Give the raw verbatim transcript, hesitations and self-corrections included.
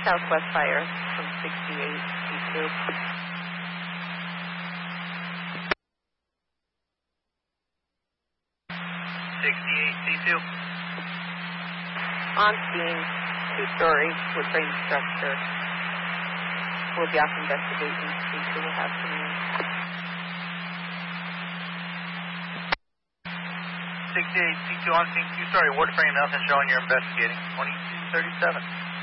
Southwest fire from sixty-eight C two. sixty-eight C two. On scene, two-story wood frame structure. We'll be off investigating. C two will have some news. sixty-eight C two on scene, two-story wood frame, nothing showing you're investigating. twenty-two thirty-seven.